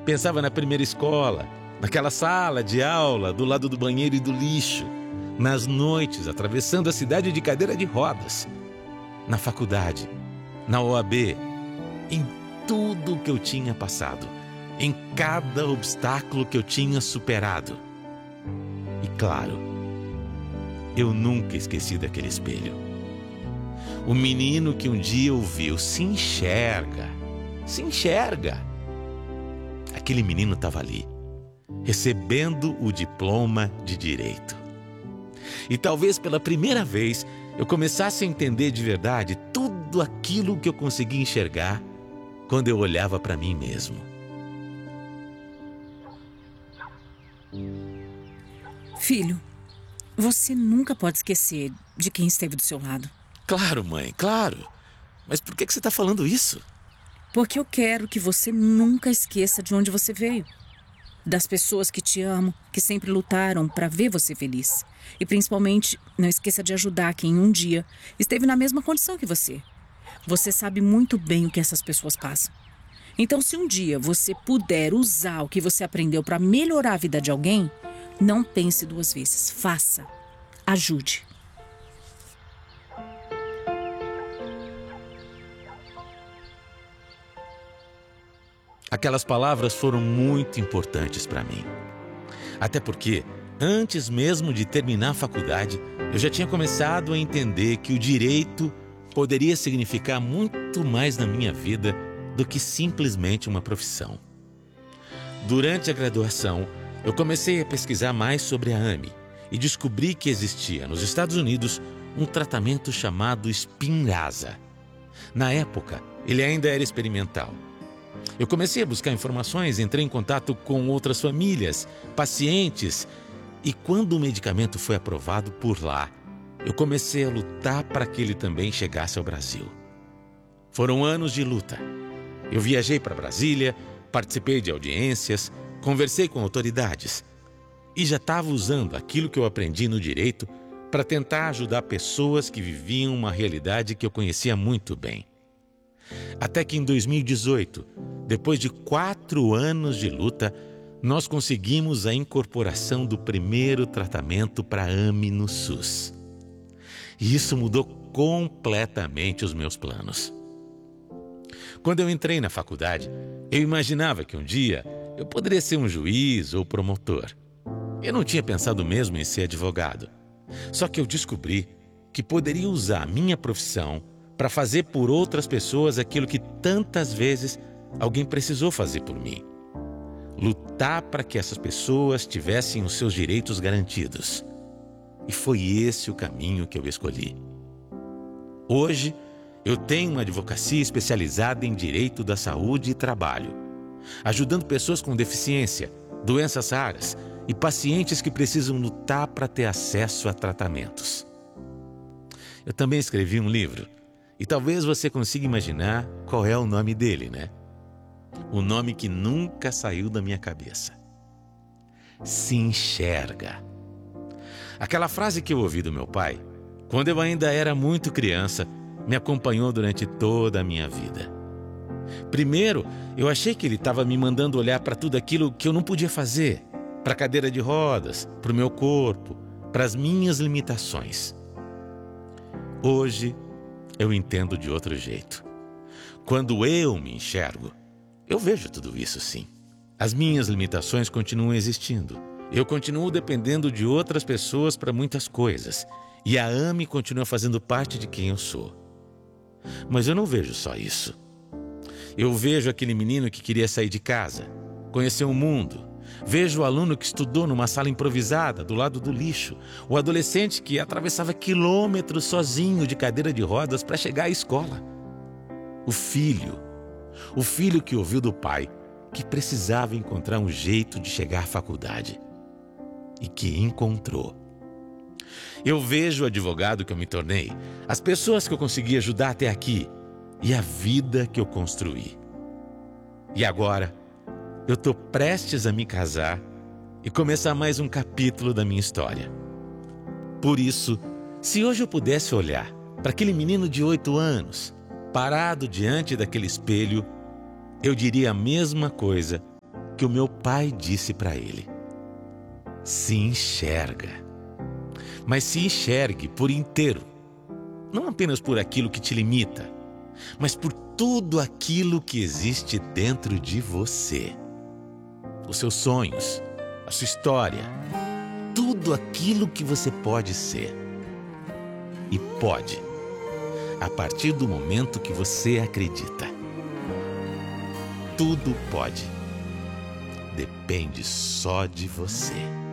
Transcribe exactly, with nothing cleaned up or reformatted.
Pensava na primeira escola, naquela sala de aula do lado do banheiro e do lixo, nas noites atravessando a cidade de cadeira de rodas, na faculdade, na O A B, em tudo que eu tinha passado, em cada obstáculo que eu tinha superado. E claro, eu nunca esqueci daquele espelho. O menino que um dia ouviu, se enxerga, se enxerga. Aquele menino estava ali, recebendo o diploma de direito. E talvez pela primeira vez eu começasse a entender de verdade tudo aquilo que eu conseguia enxergar quando eu olhava para mim mesmo. Filho, você nunca pode esquecer de quem esteve do seu lado. Claro, mãe, claro. Mas por que que você está falando isso? Porque eu quero que você nunca esqueça de onde você veio. Das pessoas que te amam, que sempre lutaram para ver você feliz. E principalmente, não esqueça de ajudar quem um dia esteve na mesma condição que você. Você sabe muito bem o que essas pessoas passam. Então, se um dia você puder usar o que você aprendeu para melhorar a vida de alguém, não pense duas vezes. Faça. Ajude. Aquelas palavras foram muito importantes para mim. Até porque, antes mesmo de terminar a faculdade, eu já tinha começado a entender que o direito poderia significar muito mais na minha vida do que simplesmente uma profissão. Durante a graduação, eu comecei a pesquisar mais sobre a AME e descobri que existia nos Estados Unidos um tratamento chamado Spinraza. Na época, ele ainda era experimental. Eu comecei a buscar informações, entrei em contato com outras famílias, pacientes, e quando o medicamento foi aprovado por lá, eu comecei a lutar para que ele também chegasse ao Brasil. Foram anos de luta. Eu viajei para Brasília, participei de audiências, conversei com autoridades e já estava usando aquilo que eu aprendi no direito para tentar ajudar pessoas que viviam uma realidade que eu conhecia muito bem. Até que em dois mil e dezoito, depois de quatro anos de luta, nós conseguimos a incorporação do primeiro tratamento para A M E no SUS. E isso mudou completamente os meus planos. Quando eu entrei na faculdade, eu imaginava que um dia eu poderia ser um juiz ou promotor. Eu não tinha pensado mesmo em ser advogado. Só que eu descobri que poderia usar a minha profissão para fazer por outras pessoas aquilo que tantas vezes alguém precisou fazer por mim. Lutar para que essas pessoas tivessem os seus direitos garantidos. E foi esse o caminho que eu escolhi. Hoje, eu tenho uma advocacia especializada em direito da saúde e trabalho, ajudando pessoas com deficiência, doenças raras e pacientes que precisam lutar para ter acesso a tratamentos. Eu também escrevi um livro, e talvez você consiga imaginar qual é o nome dele, né? O nome que nunca saiu da minha cabeça. Se enxerga. Aquela frase que eu ouvi do meu pai, quando eu ainda era muito criança, me acompanhou durante toda a minha vida. Primeiro, eu achei que ele estava me mandando olhar para tudo aquilo que eu não podia fazer, para a cadeira de rodas, para o meu corpo, para as minhas limitações. Hoje, eu entendo de outro jeito. Quando eu me enxergo, eu vejo tudo isso sim. As minhas limitações continuam existindo. Eu continuo dependendo de outras pessoas para muitas coisas. E a A M E continua fazendo parte de quem eu sou. Mas eu não vejo só isso. Eu vejo aquele menino que queria sair de casa, conhecer o mundo. Vejo o aluno que estudou numa sala improvisada, do lado do lixo. O adolescente que atravessava quilômetros sozinho de cadeira de rodas para chegar à escola. O filho. O filho que ouviu do pai que precisava encontrar um jeito de chegar à faculdade. E que encontrou. Eu vejo o advogado que eu me tornei, as pessoas que eu consegui ajudar até aqui e a vida que eu construí. E agora, eu estou prestes a me casar e começar mais um capítulo da minha história. Por isso, se hoje eu pudesse olhar para aquele menino de oito anos, parado diante daquele espelho, eu diria a mesma coisa que o meu pai disse para ele: se enxerga. Mas se enxergue por inteiro. Não apenas por aquilo que te limita, mas por tudo aquilo que existe dentro de você. Os seus sonhos, a sua história, tudo aquilo que você pode ser. E pode, a partir do momento que você acredita. Tudo pode. Depende só de você.